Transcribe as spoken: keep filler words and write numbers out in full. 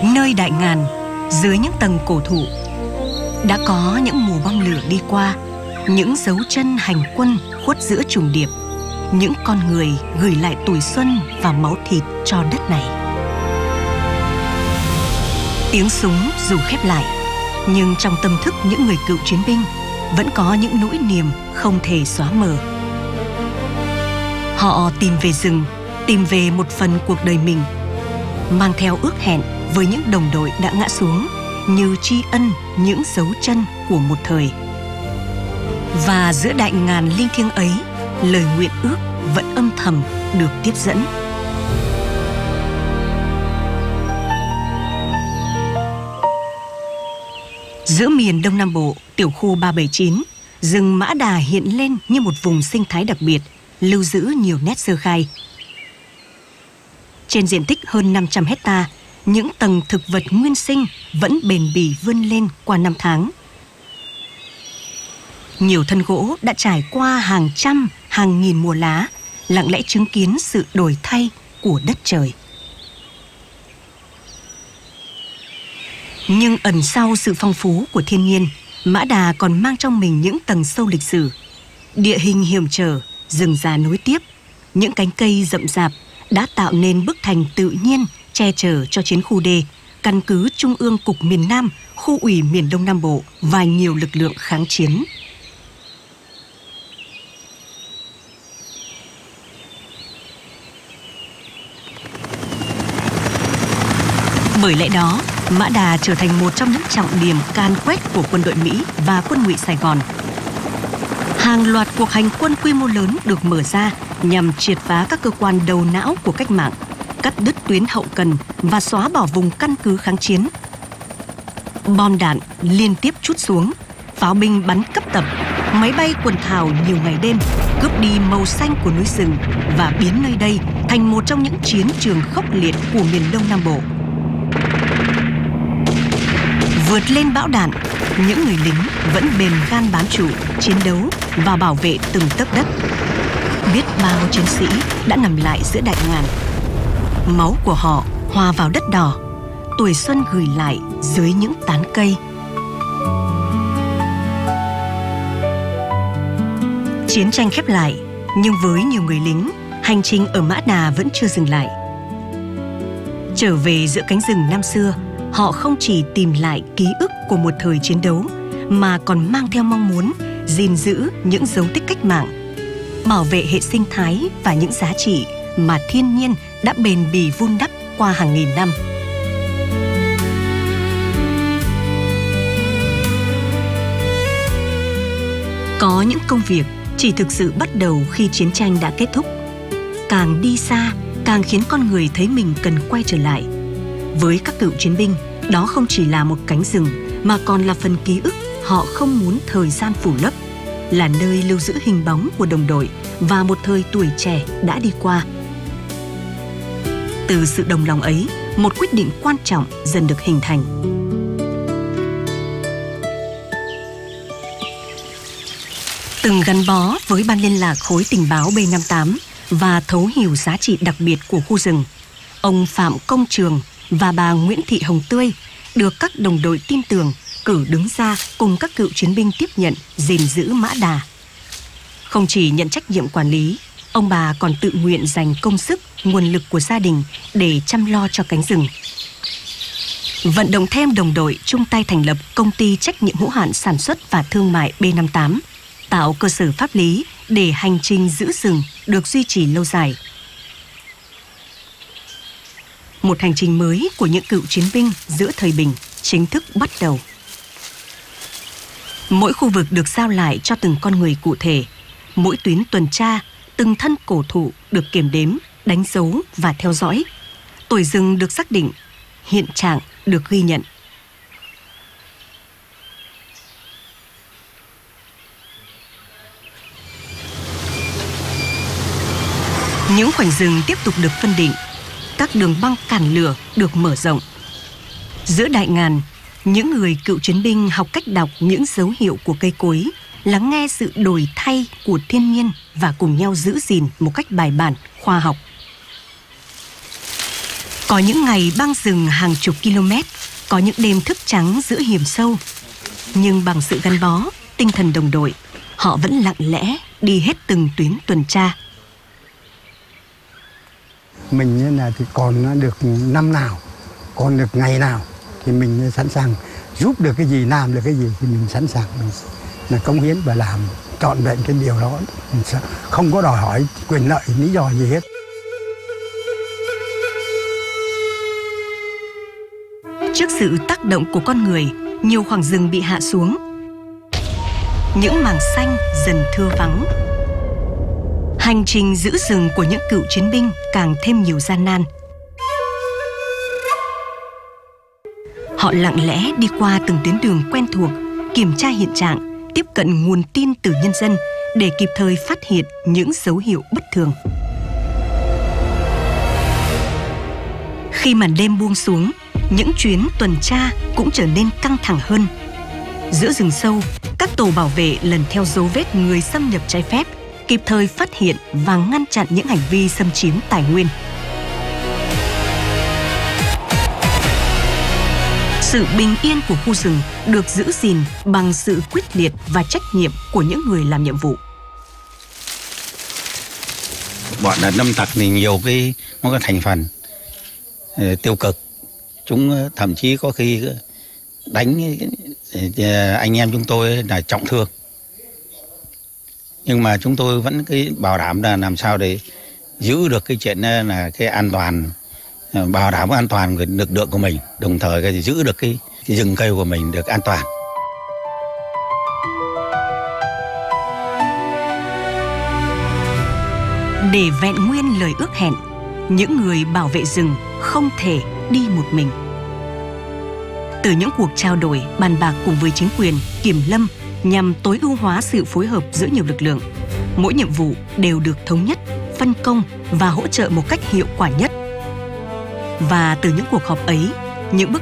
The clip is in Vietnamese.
Nơi đại ngàn, dưới những tầng cổ thụ, đã có những mùa bom lửa đi qua, những dấu chân hành quân khuất giữa trùng điệp, những con người gửi lại tuổi xuân và máu thịt cho đất này. Tiếng súng dù khép lại, nhưng trong tâm thức những người cựu chiến binh vẫn có những nỗi niềm không thể xóa mờ. Họ tìm về rừng, tìm về một phần cuộc đời mình, mang theo ước hẹn với những đồng đội đã ngã xuống, như tri ân những dấu chân của một thời. Và giữa đại ngàn linh thiêng ấy, lời nguyện ước vẫn âm thầm được tiếp dẫn. Giữa miền Đông Nam Bộ, tiểu khu ba bảy chín, rừng Mã Đà hiện lên như một vùng sinh thái đặc biệt, lưu giữ nhiều nét sơ khai. Trên diện tích hơn năm trăm hecta, những tầng thực vật nguyên sinh vẫn bền bỉ vươn lên qua năm tháng. Nhiều thân gỗ đã trải qua hàng trăm, hàng nghìn mùa lá, lặng lẽ chứng kiến sự đổi thay của đất trời. Nhưng ẩn sau sự phong phú của thiên nhiên, Mã Đà còn mang trong mình những tầng sâu lịch sử. Địa hình hiểm trở, rừng già nối tiếp, những cánh cây rậm rạp đã tạo nên bức thành tự nhiên che chở cho chiến khu D, căn cứ Trung ương Cục miền Nam, khu ủy miền Đông Nam Bộ và nhiều lực lượng kháng chiến. Bởi lẽ đó, Mã Đà trở thành một trong những trọng điểm can quét của quân đội Mỹ và quân ngụy Sài Gòn. Hàng loạt cuộc hành quân quy mô lớn được mở ra nhằm triệt phá các cơ quan đầu não của cách mạng, cắt đứt tuyến hậu cần và xóa bỏ vùng căn cứ kháng chiến. Bom đạn liên tiếp trút xuống, pháo binh bắn cấp tập, máy bay quần thảo nhiều ngày đêm, cướp đi màu xanh của núi rừng và biến nơi đây thành một trong những chiến trường khốc liệt của miền Đông Nam Bộ. Vượt lên bão đạn, những người lính vẫn bền gan bám trụ, chiến đấu và bảo vệ từng tấc đất. Biết bao chiến sĩ đã nằm lại giữa đại ngàn. Máu của họ hòa vào đất đỏ, tuổi xuân gửi lại dưới những tán cây. Chiến tranh khép lại, nhưng với nhiều người lính, hành trình ở Mã Đà vẫn chưa dừng lại. Trở về giữa cánh rừng năm xưa, họ không chỉ tìm lại ký ức của một thời chiến đấu, mà còn mang theo mong muốn gìn giữ những dấu tích cách mạng, bảo vệ hệ sinh thái và những giá trị mà thiên nhiên đã bền bỉ vun đắp qua hàng nghìn năm. Có những công việc chỉ thực sự bắt đầu khi chiến tranh đã kết thúc. Càng đi xa, càng khiến con người thấy mình cần quay trở lại. Với các cựu chiến binh, đó không chỉ là một cánh rừng, mà còn là phần ký ức họ không muốn thời gian phủ lấp, là nơi lưu giữ hình bóng của đồng đội và một thời tuổi trẻ đã đi qua. Từ sự đồng lòng ấy, một quyết định quan trọng dần được hình thành. Từng gắn bó với ban liên lạc khối tình báo B năm tám và thấu hiểu giá trị đặc biệt của khu rừng, ông Phạm Công Trường và bà Nguyễn Thị Hồng Tươi được các đồng đội tin tưởng cử đứng ra cùng các cựu chiến binh tiếp nhận, gìn giữ Mã Đà. Không chỉ nhận trách nhiệm quản lý, ông bà còn tự nguyện dành công sức, nguồn lực của gia đình để chăm lo cho cánh rừng. Vận động thêm đồng đội chung tay thành lập công ty trách nhiệm hữu hạn sản xuất và thương mại B năm tám, tạo cơ sở pháp lý để hành trình giữ rừng được duy trì lâu dài. Một hành trình mới của những cựu chiến binh giữa thời bình chính thức bắt đầu. Mỗi khu vực được giao lại cho từng con người cụ thể, mỗi tuyến tuần tra, từng thân cổ thụ được kiểm đếm, đánh dấu và theo dõi. Tuổi rừng được xác định, hiện trạng được ghi nhận. Những khoảnh rừng tiếp tục được phân định, các đường băng cản lửa được mở rộng. Giữa đại ngàn, những người cựu chiến binh học cách đọc những dấu hiệu của cây cối, lắng nghe sự đổi thay của thiên nhiên và cùng nhau giữ gìn một cách bài bản, khoa học. Có những ngày băng rừng hàng chục km, có những đêm thức trắng giữa hiểm sâu. Nhưng bằng sự gắn bó, tinh thần đồng đội, họ vẫn lặng lẽ đi hết từng tuyến tuần tra. Mình là thì còn được năm nào, còn được ngày nào thì mình sẵn sàng giúp được cái gì, làm được cái gì thì mình sẵn sàng mình là cống hiến và làm trọn vẹn cái điều đó. Mình sẽ không có đòi hỏi quyền lợi, lý do gì hết. Trước sự tác động của con người, nhiều khoảng rừng bị hạ xuống. Những mảng xanh dần thưa vắng. Hành trình giữ rừng của những cựu chiến binh càng thêm nhiều gian nan. Họ lặng lẽ đi qua từng tuyến đường quen thuộc, kiểm tra hiện trạng, tiếp cận nguồn tin từ nhân dân để kịp thời phát hiện những dấu hiệu bất thường. Khi màn đêm buông xuống, những chuyến tuần tra cũng trở nên căng thẳng hơn. Giữa rừng sâu, các tổ bảo vệ lần theo dấu vết người xâm nhập trái phép, kịp thời phát hiện và ngăn chặn những hành vi xâm chiếm tài nguyên. Sự bình yên của khu rừng được giữ gìn bằng sự quyết liệt và trách nhiệm của những người làm nhiệm vụ. Bọn là lâm tặc thì nhiều cái nó có thành phần uh, tiêu cực. Chúng thậm chí có khi đánh anh em chúng tôi là trọng thương. Nhưng mà chúng tôi vẫn cái bảo đảm là làm sao để giữ được cái chuyện là cái an toàn, bảo đảm an toàn của lực lượng của mình, đồng thời cái giữ được cái, cái rừng cây của mình được an toàn. Để vẹn nguyên lời ước hẹn, những người bảo vệ rừng không thể đi một mình. Từ những cuộc trao đổi, bàn bạc cùng với chính quyền, kiểm lâm nhằm tối ưu hóa sự phối hợp giữa nhiều lực lượng, mỗi nhiệm vụ đều được thống nhất, phân công và hỗ trợ một cách hiệu quả nhất. Và từ những cuộc họp ấy, những bước